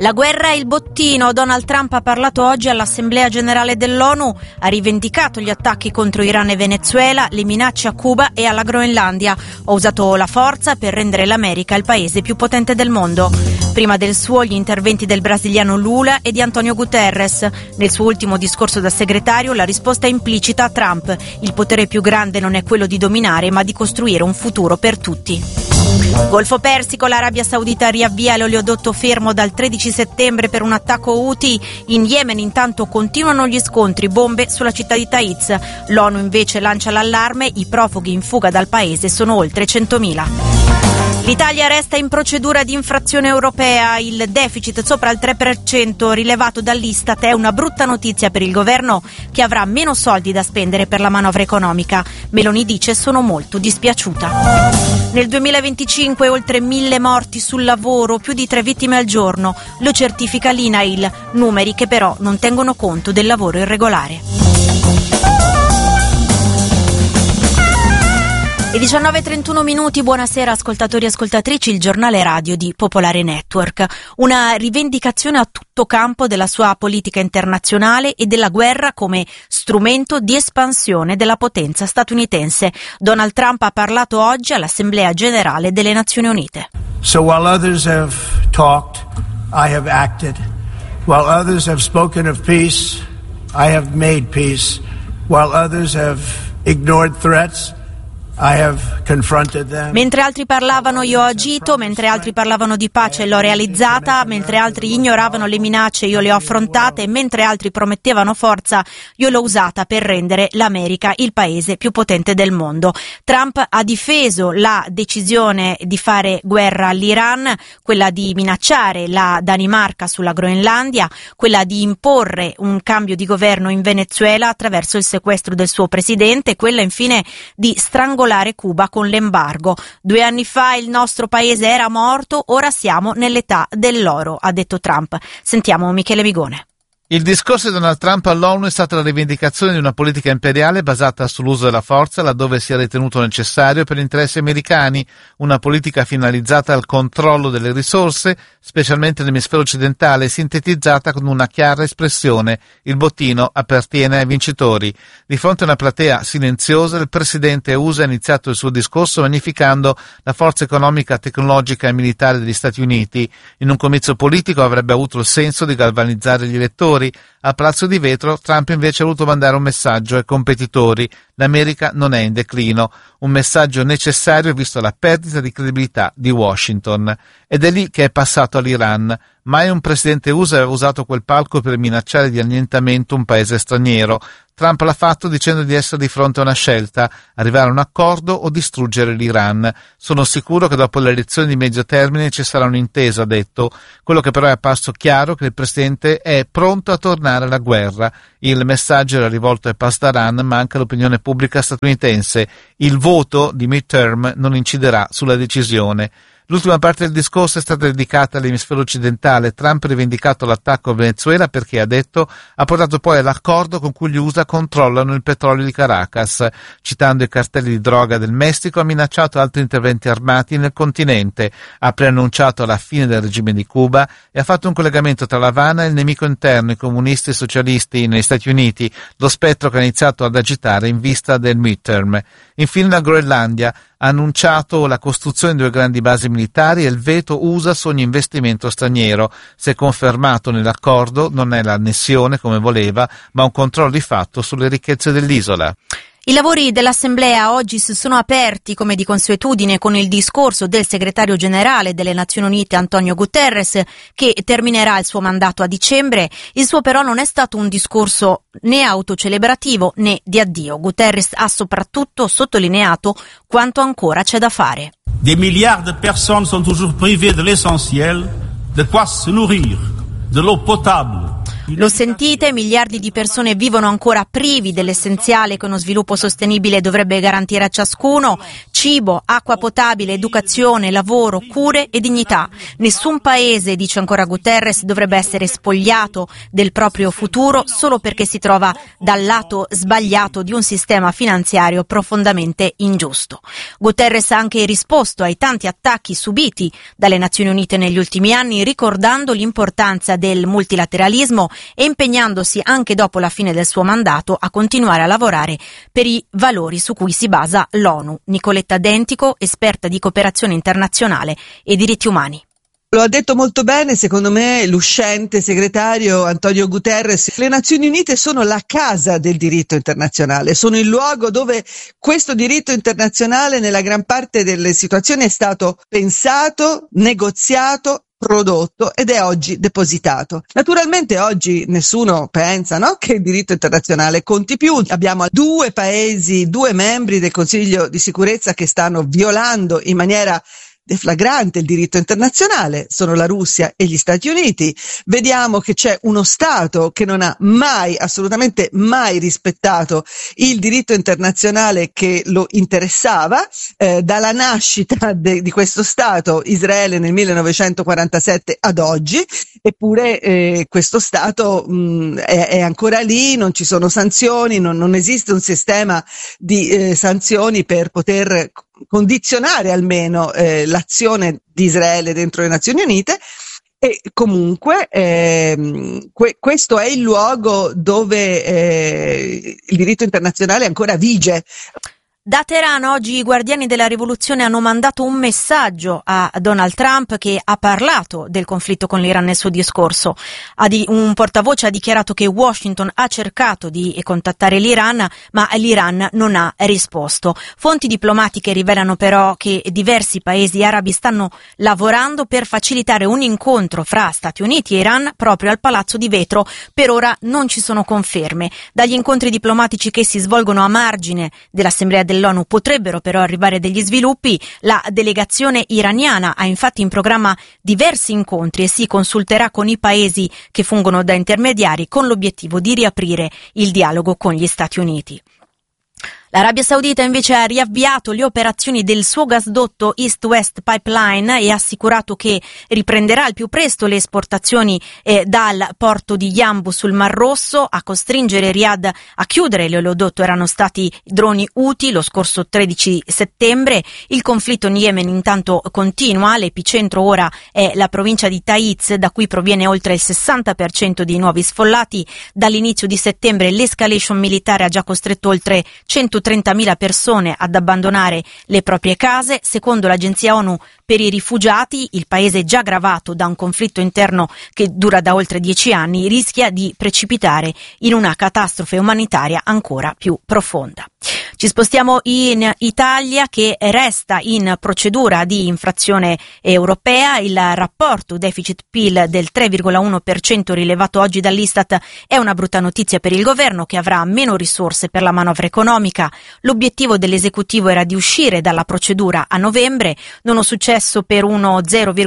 La guerra e il bottino. Donald Trump ha parlato oggi all'Assemblea Generale dell'ONU, ha rivendicato gli attacchi contro Iran e Venezuela, le minacce a Cuba e alla Groenlandia. Ho usato la forza per rendere l'America il paese più potente del mondo. Prima del suo, gli interventi del brasiliano Lula e di Antonio Guterres. Nel suo ultimo discorso da segretario, la risposta implicita a Trump: il potere più grande non è quello di dominare, ma di costruire un futuro per tutti. Golfo Persico, l'Arabia Saudita riavvia l'oleodotto fermo dal 13 settembre per un attacco Houthi. In Yemen intanto continuano gli scontri, bombe sulla città di Taiz. L'ONU invece lancia l'allarme: i profughi in fuga dal paese sono oltre 100.000. L'Italia resta in procedura di infrazione europea. Il deficit sopra il 3% rilevato dall'Istat è una brutta notizia per il governo, che avrà meno soldi da spendere per la manovra economica. Meloni dice: sono molto dispiaciuta. Nel 2025 oltre 1.000 morti sul lavoro, più di 3 vittime al giorno. Lo certifica l'INAIL, numeri che però non tengono conto del lavoro irregolare. E 19:31, buonasera ascoltatori e ascoltatrici, il giornale radio di Popolare Network. Una rivendicazione a tutto campo della sua politica internazionale e della guerra come strumento di espansione della potenza statunitense. Donald Trump ha parlato oggi all'Assemblea Generale delle Nazioni Unite. So while others have talked, I have acted. While others have spoken of peace, I have made peace. While others have ignored threats, I have confronted them. Mentre altri parlavano io ho agito, mentre altri parlavano di pace l'ho realizzata, mentre altri ignoravano le minacce io le ho affrontate, e mentre altri promettevano forza io l'ho usata per rendere l'America il paese più potente del mondo. Trump ha difeso la decisione di fare guerra all'Iran, quella di minacciare la Danimarca sulla Groenlandia, quella di imporre un cambio di governo in Venezuela attraverso il sequestro del suo presidente, quella infine di strangolare Cuba con l'embargo. 2 anni fa il nostro paese era morto, ora siamo nell'età dell'oro, ha detto Trump. Sentiamo Michele Bigone. Il discorso di Donald Trump all'ONU è stata la rivendicazione di una politica imperiale basata sull'uso della forza laddove sia ritenuto necessario per gli interessi americani, una politica finalizzata al controllo delle risorse, specialmente nell'emisfero occidentale, sintetizzata con una chiara espressione: il bottino appartiene ai vincitori. Di fronte a una platea silenziosa, il presidente USA ha iniziato il suo discorso magnificando la forza economica, tecnologica e militare degli Stati Uniti. In un comizio politico avrebbe avuto il senso di galvanizzare gli elettori. A Palazzo di Vetro Trump invece ha voluto mandare un messaggio ai competitori: l'America non è in declino, un messaggio necessario visto la perdita di credibilità di Washington. Ed è lì che è passato all'Iran. Mai un presidente USA aveva usato quel palco per minacciare di annientamento un paese straniero. Trump l'ha fatto dicendo di essere di fronte a una scelta: arrivare a un accordo o distruggere l'Iran. Sono sicuro che dopo le elezioni di medio termine ci sarà un'intesa, ha detto. Quello che però è apparso chiaro è che il presidente è pronto a tornare alla guerra. Il messaggio era rivolto ai Pasdaran, ma anche all'opinione pubblica statunitense. Il voto di midterm non inciderà sulla decisione. L'ultima parte del discorso è stata dedicata all'emisfero occidentale. Trump ha rivendicato l'attacco a Venezuela perché, ha detto, ha portato poi all'accordo con cui gli USA controllano il petrolio di Caracas. Citando i cartelli di droga del Messico, ha minacciato altri interventi armati nel continente, ha preannunciato la fine del regime di Cuba e ha fatto un collegamento tra l'Havana e il nemico interno, i comunisti e i socialisti negli Stati Uniti, lo spettro che ha iniziato ad agitare in vista del midterm. Infine la Groenlandia ha annunciato la costruzione di 2 grandi basi militari e il veto USA su ogni investimento straniero. Se confermato nell'accordo, non è l'annessione come voleva, ma un controllo di fatto sulle ricchezze dell'isola. I lavori dell'Assemblea oggi si sono aperti, come di consuetudine, con il discorso del segretario generale delle Nazioni Unite Antonio Guterres, che terminerà il suo mandato a dicembre. Il suo però non è stato un discorso né autocelebrativo né di addio. Guterres ha soprattutto sottolineato quanto ancora c'è da fare. Des milliards de personnes sont toujours privées de l'essentiel, de quoi se nourrir, de l'eau potable. Lo sentite? Miliardi di persone vivono ancora privi dell'essenziale che uno sviluppo sostenibile dovrebbe garantire a ciascuno: cibo, acqua potabile, educazione, lavoro, cure e dignità. Nessun paese, dice ancora Guterres, dovrebbe essere spogliato del proprio futuro solo perché si trova dal lato sbagliato di un sistema finanziario profondamente ingiusto. Guterres ha anche risposto ai tanti attacchi subiti dalle Nazioni Unite negli ultimi anni, ricordando l'importanza del multilateralismo e impegnandosi anche dopo la fine del suo mandato a continuare a lavorare per i valori su cui si basa l'ONU. Nicoletta Dentico, esperta di cooperazione internazionale e diritti umani. Lo ha detto molto bene, secondo me, l'uscente segretario Antonio Guterres. Le Nazioni Unite sono la casa del diritto internazionale, sono il luogo dove questo diritto internazionale nella gran parte delle situazioni è stato pensato, negoziato, prodotto ed è oggi depositato. Naturalmente oggi nessuno pensa, no, che il diritto internazionale conti più. Abbiamo 2 paesi, 2 membri del Consiglio di sicurezza che stanno violando in maniera deflagrante il diritto internazionale, sono la Russia e gli Stati Uniti. Vediamo che c'è uno Stato che non ha mai, assolutamente mai rispettato il diritto internazionale che lo interessava, dalla nascita di questo Stato, Israele, nel 1947 ad oggi, eppure questo Stato è ancora lì, non ci sono sanzioni, non esiste un sistema di sanzioni per poter condizionare almeno l'azione di Israele dentro le Nazioni Unite. E comunque questo è il luogo dove il diritto internazionale ancora vige. Da Teheran oggi i guardiani della rivoluzione hanno mandato un messaggio a Donald Trump, che ha parlato del conflitto con l'Iran nel suo discorso. Un portavoce ha dichiarato che Washington ha cercato di contattare l'Iran, ma l'Iran non ha risposto. Fonti diplomatiche rivelano però che diversi paesi arabi stanno lavorando per facilitare un incontro fra Stati Uniti e Iran proprio al Palazzo di Vetro. Per ora non ci sono conferme. Dagli incontri diplomatici che si svolgono a margine dell'Assemblea dell'ONU potrebbero però arrivare degli sviluppi. La delegazione iraniana ha infatti in programma diversi incontri e si consulterà con i paesi che fungono da intermediari con l'obiettivo di riaprire il dialogo con gli Stati Uniti. L'Arabia Saudita invece ha riavviato le operazioni del suo gasdotto East-West Pipeline e ha assicurato che riprenderà al più presto le esportazioni dal porto di Yanbu sul Mar Rosso. A costringere Riyadh a chiudere l'oleodotto erano stati droni Houthi lo scorso 13 settembre. Il conflitto in Yemen intanto continua, l'epicentro ora è la provincia di Taiz, da cui proviene oltre il 60% dei nuovi sfollati. Dall'inizio di settembre l'escalation militare ha già costretto oltre 130.000 persone ad abbandonare le proprie case. Secondo l'Agenzia ONU per i rifugiati, il paese già gravato da un conflitto interno che dura da oltre 10 anni rischia di precipitare in una catastrofe umanitaria ancora più profonda. Ci spostiamo in Italia, che resta in procedura di infrazione europea. Il rapporto deficit-PIL del 3,1% rilevato oggi dall'Istat è una brutta notizia per il governo, che avrà meno risorse per la manovra economica. L'obiettivo dell'esecutivo era di uscire dalla procedura a novembre, non è successo per uno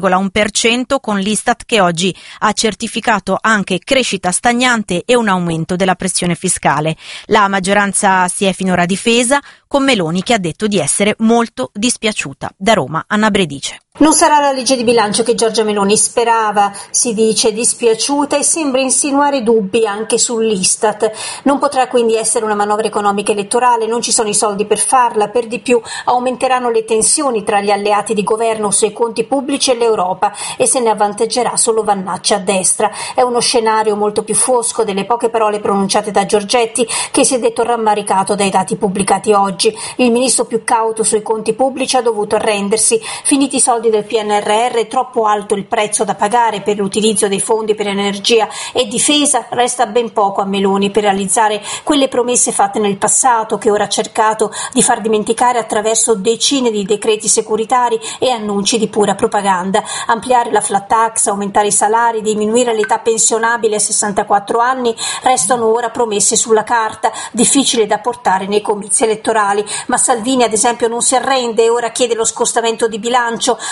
0,1%, con l'Istat che oggi ha certificato anche crescita stagnante e un aumento della pressione fiscale. La maggioranza si è finora difesa, con Meloni che ha detto di essere molto dispiaciuta. Da Roma, Anna Bredice. Non sarà la legge di bilancio che Giorgia Meloni sperava, si dice dispiaciuta, e sembra insinuare dubbi anche sull'Istat. Non potrà quindi essere una manovra economica elettorale, non ci sono i soldi per farla, per di più aumenteranno le tensioni tra gli alleati di governo sui conti pubblici e l'Europa, e se ne avvantaggerà solo Vannacci a destra. È uno scenario molto più fosco delle poche parole pronunciate da Giorgetti, che si è detto rammaricato dai dati pubblicati oggi. Il ministro più cauto sui conti pubblici ha dovuto arrendersi, finiti i soldi del PNRR, è troppo alto il prezzo da pagare per l'utilizzo dei fondi per energia e difesa, resta ben poco a Meloni per realizzare quelle promesse fatte nel passato, che ora ha cercato di far dimenticare attraverso decine di decreti securitari e annunci di pura propaganda. Ampliare la flat tax, aumentare i salari, diminuire l'età pensionabile a 64 anni restano ora promesse sulla carta, difficili da portare nei comizi elettorali. Ma Salvini ad esempio non si arrende e ora chiede lo scostamento di bilancio,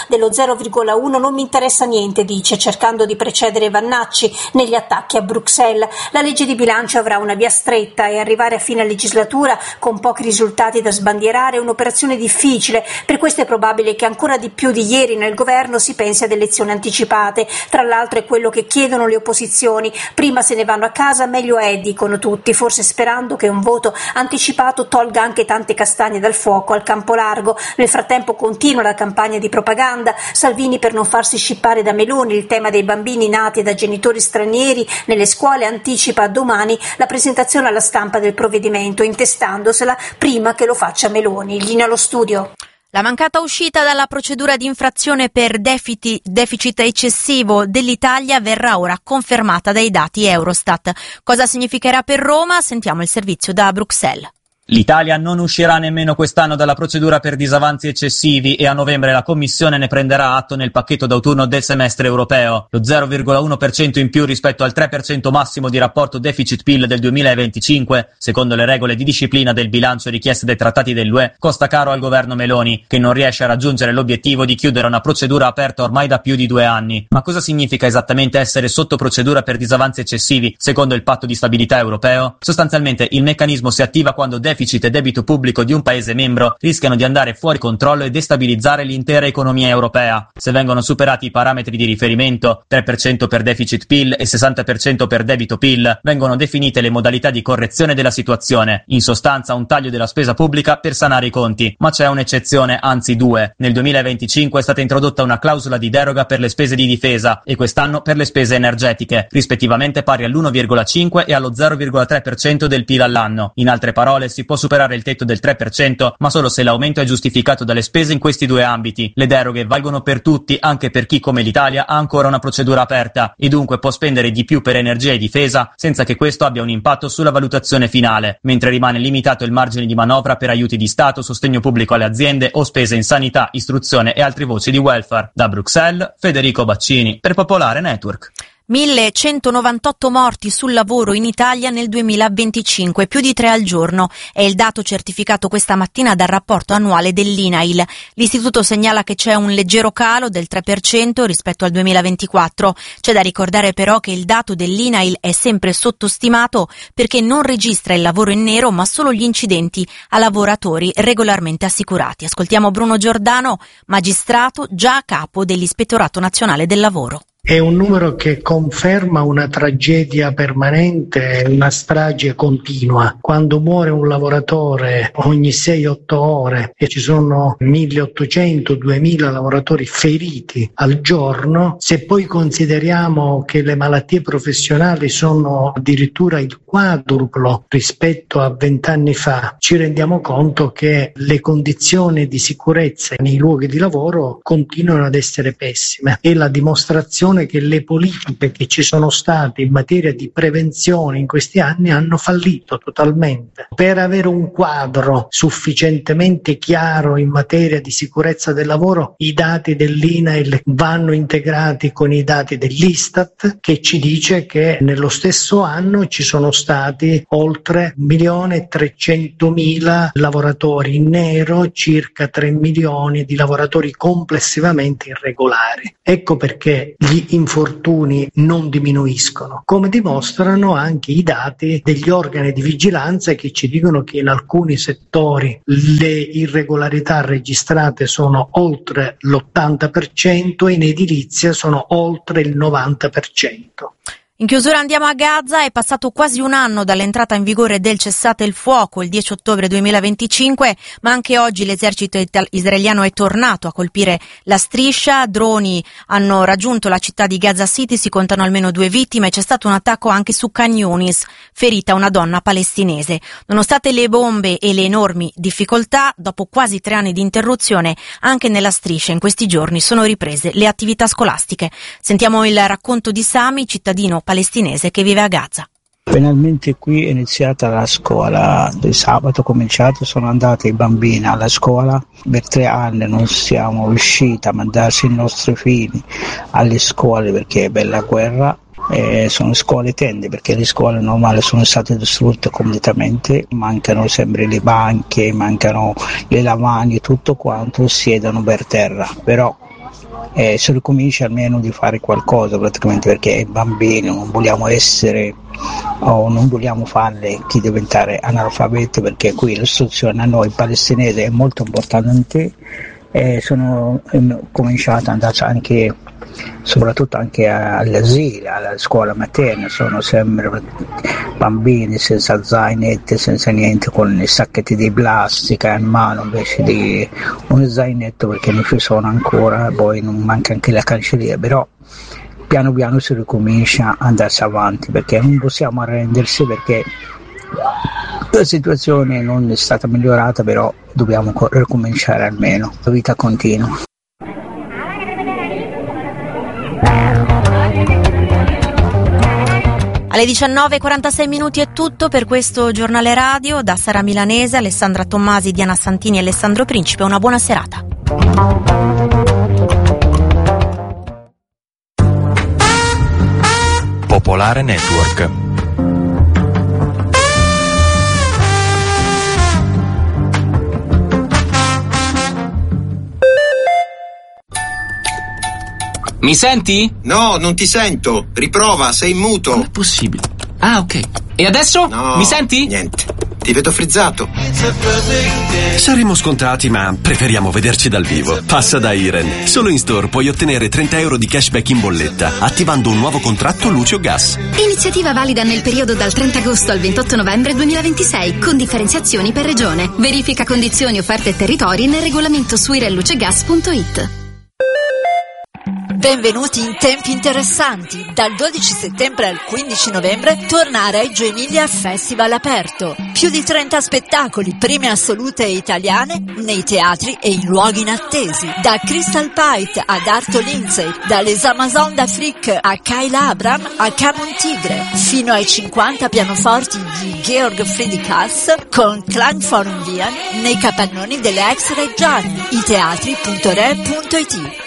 dello 0,1 non mi interessa niente, dice, cercando di precedere Vannacci negli attacchi a Bruxelles. La legge di bilancio avrà una via stretta e arrivare a fine legislatura con pochi risultati da sbandierare è un'operazione difficile. Per questo è probabile che ancora di più di ieri nel governo si pensi ad elezioni anticipate. Tra l'altro è quello che chiedono le opposizioni. Prima se ne vanno a casa, meglio è, dicono tutti, forse sperando che un voto anticipato tolga anche tante castagne dal fuoco al campo largo. Nel frattempo continua la campagna di propaganda. Salvini, per non farsi scippare da Meloni il tema dei bambini nati da genitori stranieri nelle scuole, anticipa a domani la presentazione alla stampa del provvedimento, intestandosela prima che lo faccia Meloni. Linea allo studio. La mancata uscita dalla procedura di infrazione per deficit eccessivo dell'Italia verrà ora confermata dai dati Eurostat. Cosa significherà per Roma? Sentiamo il servizio da Bruxelles. L'Italia non uscirà nemmeno quest'anno dalla procedura per disavanzi eccessivi e a novembre la Commissione ne prenderà atto nel pacchetto d'autunno del semestre europeo. Lo 0,1% in più rispetto al 3% massimo di rapporto deficit-PIL del 2025, secondo le regole di disciplina del bilancio richieste dai trattati dell'UE, costa caro al governo Meloni, che non riesce a raggiungere l'obiettivo di chiudere una procedura aperta ormai da più di 2 anni. Ma cosa significa esattamente essere sotto procedura per disavanzi eccessivi, secondo il patto di stabilità europeo? Sostanzialmente il meccanismo si attiva quando deficit e debito pubblico di un paese membro rischiano di andare fuori controllo e destabilizzare l'intera economia europea. Se vengono superati i parametri di riferimento, 3% per deficit PIL e 60% per debito PIL, vengono definite le modalità di correzione della situazione, in sostanza un taglio della spesa pubblica per sanare i conti. Ma c'è un'eccezione, anzi 2. Nel 2025 è stata introdotta una clausola di deroga per le spese di difesa e quest'anno per le spese energetiche, rispettivamente pari all'1,5 e allo 0,3% del PIL all'anno. In altre parole, si può superare il tetto del 3%, ma solo se l'aumento è giustificato dalle spese in questi 2 ambiti. Le deroghe valgono per tutti, anche per chi come l'Italia ha ancora una procedura aperta e dunque può spendere di più per energia e difesa senza che questo abbia un impatto sulla valutazione finale, mentre rimane limitato il margine di manovra per aiuti di Stato, sostegno pubblico alle aziende o spese in sanità, istruzione e altre voci di welfare. Da Bruxelles, Federico Baccini, per Popolare Network. 1.198 morti sul lavoro in Italia nel 2025, più di 3 al giorno. È il dato certificato questa mattina dal rapporto annuale dell'INAIL. L'istituto segnala che c'è un leggero calo del 3% rispetto al 2024. C'è da ricordare però che il dato dell'INAIL è sempre sottostimato perché non registra il lavoro in nero ma solo gli incidenti a lavoratori regolarmente assicurati. Ascoltiamo Bruno Giordano, magistrato già a capo dell'Ispettorato Nazionale del Lavoro. È un numero che conferma una tragedia permanente, una strage continua. Quando muore un lavoratore ogni 6-8 ore e ci sono 1.800-2.000 lavoratori feriti al giorno, se poi consideriamo che le malattie professionali sono addirittura il quadruplo rispetto a 20 anni fa, ci rendiamo conto che le condizioni di sicurezza nei luoghi di lavoro continuano ad essere pessime. È la dimostrazione che le politiche che ci sono state in materia di prevenzione in questi anni hanno fallito totalmente. Per avere un quadro sufficientemente chiaro in materia di sicurezza del lavoro, i dati dell'INAIL vanno integrati con i dati dell'Istat, che ci dice che nello stesso anno ci sono stati oltre 1.300.000 lavoratori in nero, circa 3 milioni di lavoratori complessivamente irregolari. Ecco perché gli infortuni non diminuiscono, come dimostrano anche i dati degli organi di vigilanza che ci dicono che in alcuni settori le irregolarità registrate sono oltre l'80% e in edilizia sono oltre il 90%. In chiusura andiamo a Gaza. È passato quasi un anno dall'entrata in vigore del cessate il fuoco il 10 ottobre 2025, ma anche oggi l'esercito israeliano è tornato a colpire la striscia. Droni hanno raggiunto la città di Gaza City, si contano almeno 2 vittime, c'è stato un attacco anche su Khan Yunis, ferita una donna palestinese. Nonostante le bombe e le enormi difficoltà, dopo quasi 3 anni di interruzione, anche nella striscia in questi giorni sono riprese le attività scolastiche. Sentiamo il racconto di Sami, cittadino palestinese che vive a Gaza. Finalmente qui è iniziata la scuola, il sabato cominciato, sono andati i bambini alla scuola, per 3 anni non siamo riusciti a mandarsi i nostri figli alle scuole perché è bella guerra. Sono scuole tende perché le scuole normali sono state distrutte completamente, mancano sempre le banche, mancano le lavagne, tutto quanto, siedono per terra, però si ricomincia almeno di fare qualcosa praticamente, perché i bambini non vogliamo essere o non vogliamo farle chi diventare analfabeti, perché qui l'istruzione a noi palestinesi è molto importante. Sono cominciato ad andare anche, soprattutto anche all'asilo, alla scuola materna, sono sempre bambini senza zainetti, senza niente, con i sacchetti di plastica in mano invece di un zainetto, perché non ci sono ancora, poi non manca anche la cancelliera, però piano piano si ricomincia ad andarsi avanti, perché non possiamo arrendersi, perché la situazione non è stata migliorata, però dobbiamo ricominciare almeno, la vita continua. Alle 19:46 è tutto per questo giornale radio. Da Sara Milanese, Alessandra Tommasi, Diana Santini e Alessandro Principe, una buona serata. Popolare Network. Mi senti? No, non ti sento. Riprova, sei in muto. Com'è possibile? Ah, ok. E adesso? No, mi senti? Niente. Ti vedo frizzato. Saremo scontati, ma preferiamo vederci dal vivo. Passa da Iren. Solo in store puoi ottenere 30 euro di cashback in bolletta attivando un nuovo contratto luce o gas. Iniziativa valida nel periodo dal 30 agosto al 28 novembre 2026 con differenziazioni per regione. Verifica condizioni, offerte e territori nel regolamento su irenlucegas.it. Benvenuti in tempi interessanti. Dal 12 settembre al 15 novembre torna a Reggio Emilia Festival aperto. Più di 30 spettacoli, prime assolute italiane, nei teatri e in luoghi inattesi. Da Crystal Pite ad Arto Lindsay, dalle Amazon d'Afrique a Kayla Abram a Camon Tigre, fino ai 50 pianoforti di Georg Friedrich Haas con Klangforum Wien nei capannoni delle ex Reggiane. iteatri.re.it.